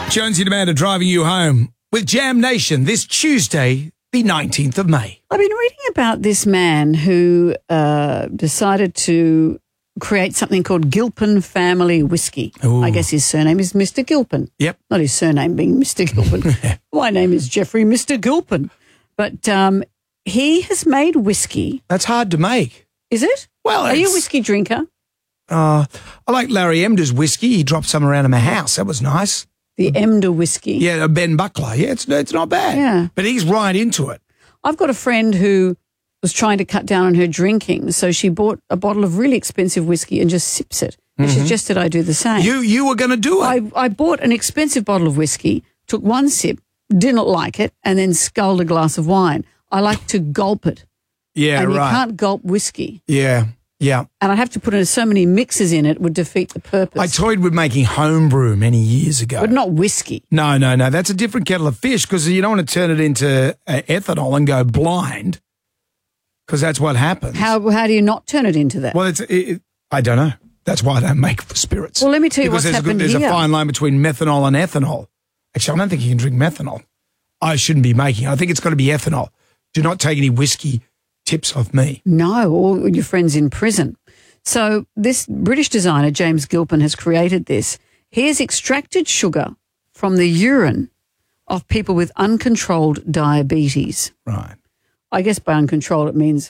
Jonesy and Amanda driving you home with Jam Nation this Tuesday, the 19th of May. I've been reading about this man who decided to create something called Gilpin Family Whiskey. Ooh. I guess his surname is Mr. Gilpin. Yep. Not his surname being Mr. Gilpin. My name is Jeffrey Mr. Gilpin. But he has made whiskey. That's hard to make. Is it? Well, are you a whiskey drinker? I like Larry Emder's whiskey. He dropped some around in my house. That was nice. The Emder whiskey. Yeah, Ben Buckler. Yeah, it's not bad. Yeah. But he's right into it. I've got a friend who was trying to cut down on her drinking, so she bought a bottle of really expensive whiskey and just sips it. And she suggested I do the same. You were going to do it. I bought an expensive bottle of whiskey, took one sip, didn't like it, and then sculled a glass of wine. I like to gulp it. Yeah, and right. you can't gulp whiskey. Yeah. And I'd have to put in so many mixes in it would defeat the purpose. I toyed with making homebrew many years ago. But not whiskey. No. That's a different kettle of fish because you don't want to turn it into ethanol and go blind because that's what happens. How do you not turn it into that? Well, I don't know. That's why I don't make spirits. Well, let me tell you what's happened There's here. a fine line between methanol and ethanol. Actually, I don't think you can drink methanol. I shouldn't be making it. I think it's got to be ethanol. Do not take any whiskey tips off me. No, or your friends in prison. So this British designer, James Gilpin, has created this. He has extracted sugar from the urine of people with uncontrolled diabetes. Right. I guess by uncontrolled it means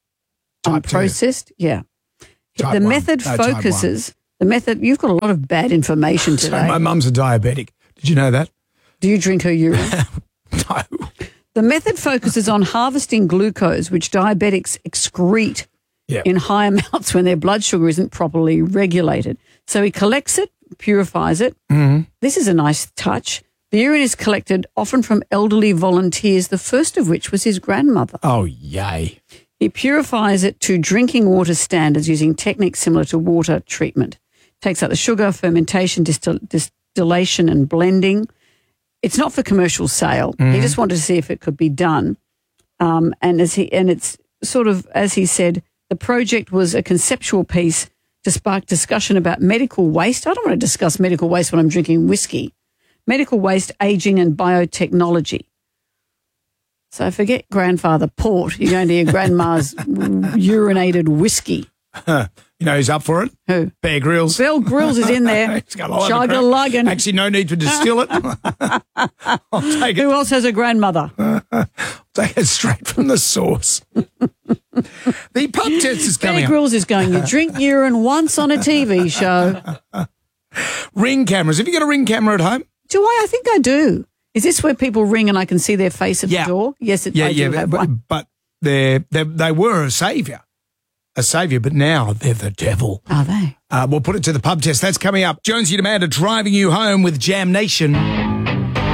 Type unprocessed. 2. Yeah. Type the 1. method No, focuses, you've got a lot of bad information So today. my mum's a diabetic. Did you know that? Do you drink her urine? No. The method focuses on harvesting glucose, which diabetics excrete in high amounts when their blood sugar isn't properly regulated. So he collects it, purifies it. Mm-hmm. This is a nice touch. The urine is collected often from elderly volunteers, the first of which was his grandmother. Oh, yay. He purifies it to drinking water standards using techniques similar to water treatment. Takes out the sugar, fermentation, distillation and blending. It's not for commercial sale. He just wanted to see if it could be done. And it's sort of, as he said, the project was a conceptual piece to spark discussion about medical waste. I don't want to discuss medical waste when I'm drinking whiskey. Medical waste, aging and biotechnology. So forget grandfather port. You're going to your grandma's urinated whiskey. You know who's up for it? Who? Bear Grylls. Bear Grylls is in there. He's got a lot of crap. Chug-a-luggin'. Actually, no need to distill it. I'll take it. Who else has a grandmother? Take it straight from the source. The pub test is coming Bear up. Grylls is going, you drink urine once on a TV show. Ring cameras. Have you got a ring camera at home? Do I? I think I do. Is this where people ring and I can see their face at the door? Yes, I do have one. But they were a saviour, but now they're the devil. Are they? We'll put it to the pub test. That's coming up. Jonesy and Amanda driving you home with Jam Nation.